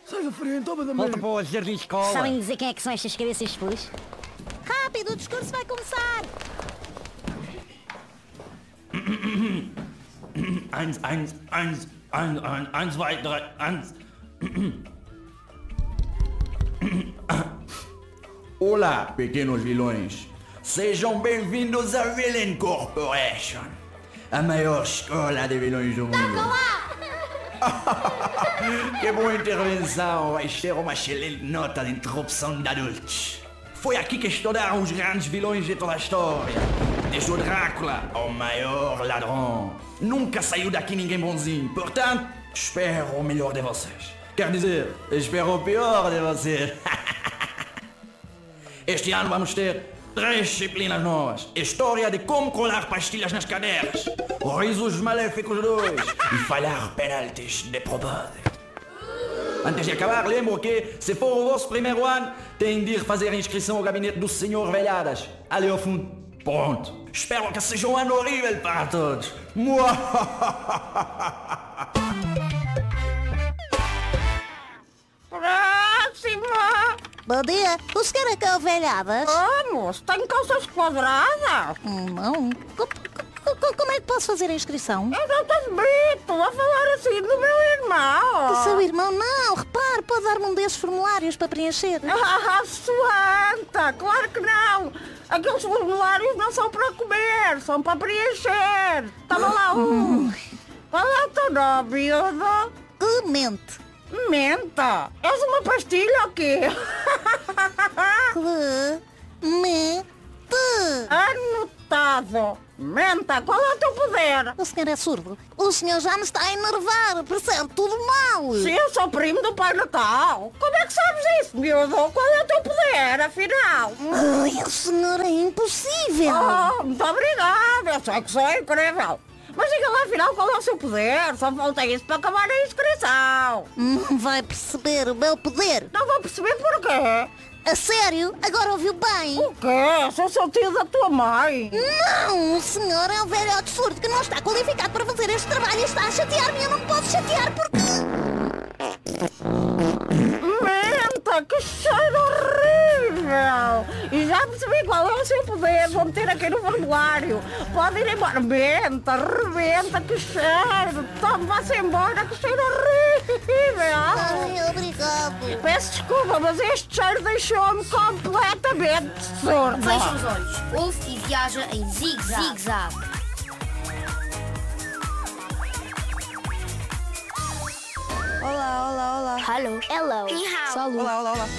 Sai da frente, toma da Volta mão. para o jardim de escola. Sabem dizer quem é que são estas cabeças espúrias? Rápido, o discurso vai começar! Eins, zwei, drei, eins. Olá, pequenos vilões. Sejam bem-vindos à Villain Corporation, a maior escola de vilões do mundo. Que boa intervenção! Vai ser uma excelente nota de interrupção de adultos. Foi aqui que estudaram os grandes vilões de toda a história. Desde o Drácula ao maior ladrão. Nunca saiu daqui ninguém bonzinho. Portanto, espero o melhor de vocês. Quer dizer, espero o pior de vocês. Este ano vamos ter 3 disciplinas novas. História de como colar pastilhas nas cadeiras. Risos maléficos 2. E falhar penaltis de propósito. Antes de acabar, lembro que, se for o vosso primeiro ano, têm de ir fazer a inscrição ao gabinete do Sr. Velhadas. Ali ao fundo. Pronto. Espero que seja um ano horrível para todos. Próximo! Bom dia, o senhor é que é o velhadas? Oh, moço, tenho calças quadradas! Não. Como é que posso fazer a inscrição? Eu não te admito a falar assim do meu irmão! Do seu irmão? Não, repare, pode dar-me um desses formulários para preencher. Ah, santa! Claro que não! Aqueles formulários não são para comer, são para preencher! Toma lá um! Qual é o teu nome, miúdo? Clemente. Menta! És uma pastilha ou quê? Clemente. Anotado! Menta, qual é o teu poder? O senhor é surdo. O senhor já me está a enervar, percebe tudo mal. Sim, eu sou primo do Pai Natal. Como é que sabes isso, miúdo? Qual é o teu poder, afinal? Ai, o senhor é impossível. Oh, muito obrigada. Eu sei que sou incrível. Mas diga lá, afinal, qual é o seu poder? Só falta isso para acabar a inscrição. Não vai perceber o meu poder. Não vou perceber porquê. A sério? Agora ouviu bem? O quê? Sou seu tio da tua mãe. Não, o senhor é um velhote surdo que não está qualificado para fazer este trabalho e está a chatear-me e eu não posso chatear porque... Menta, que cheiro horrível! E já percebi qual é o seu poder. Vou meter aqui no formulário. Pode ir embora. Menta, rebenta, que cheiro! Tome, vá-se embora, que cheiro horrível! Ai, obrigado. Peço desculpa, mas este cheiro deixou-me completamente surdo. Fecha os olhos, ouve e viaja em zigue-zague. Olá, olá, olá. Hello. Olá, olá, olá.